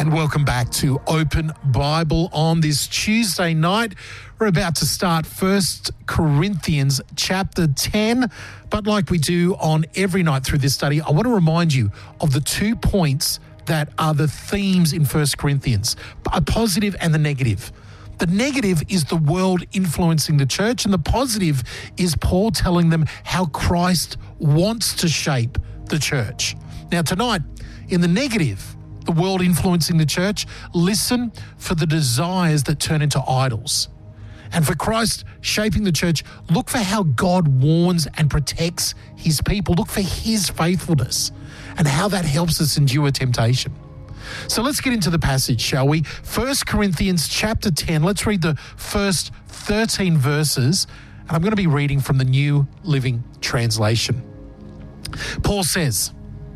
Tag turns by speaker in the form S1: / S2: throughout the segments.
S1: And welcome back to Open Bible on this Tuesday night. We're about to start 1 Corinthians chapter 10. But like we do on every night through this study, I want to remind you of the 2 points that are the themes in 1 Corinthians, a positive and the negative. The negative is the world influencing the church, and the positive is Paul telling them how Christ wants to shape the church. Now tonight, in the negative, the world influencing the church, listen for the desires that turn into idols. And for Christ shaping the church, look for how God warns and protects his people. Look for his faithfulness and how that helps us endure temptation. So let's get into the passage, shall we? 1 Corinthians chapter 10, let's read the first 13 verses, and I'm going to be reading from the New Living Translation. Paul says,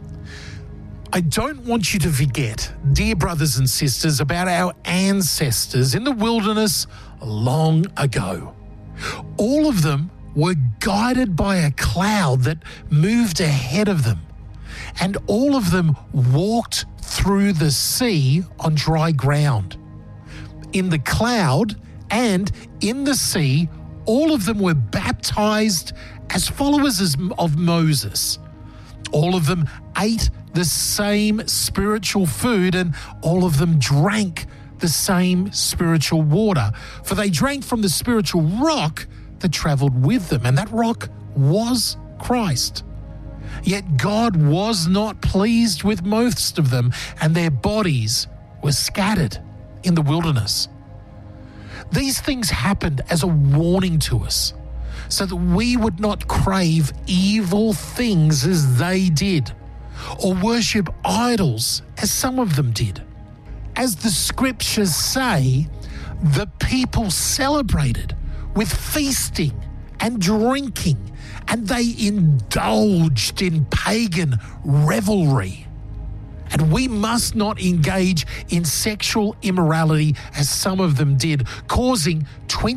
S1: I don't want you to forget, dear brothers and sisters, about our ancestors in the wilderness long ago. All of them were guided by a cloud that moved ahead of them, and all of them walked through the sea on dry ground. In the cloud and in the sea, all of them were baptized as followers of Moses. All of them ate the same spiritual food, and all of them drank the same spiritual water. For they drank from the spiritual rock that traveled with them, and that rock was Christ. Yet God was not pleased with most of them, and their bodies were scattered in the wilderness. These things happened as a warning to us, so that we would not crave evil things as they did, or worship idols as some of them did. As the scriptures say, the people celebrated with feasting and drinking, and they indulged in pagan revelry. And we must not engage in sexual immorality as some of them did, causing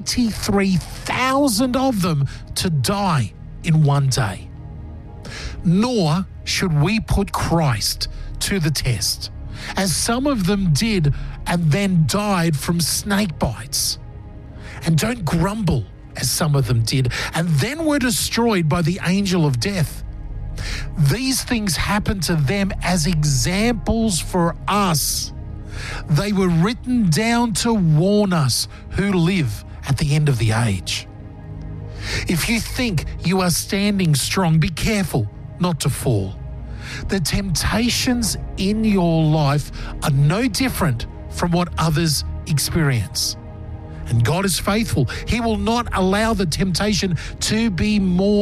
S1: 23,000 of them to die in one day. Nor should we put Christ to the test, as some of them did and then died from snake bites. And don't grumble, as some of them did, and then were destroyed by the angel of death. These things happened to them as examples for us. They were written down to warn us who live at the end of the age. If you think you are standing strong, be careful not to fall. The temptations in your life are no different from what others experience. And God is faithful. He will not allow the temptation to be more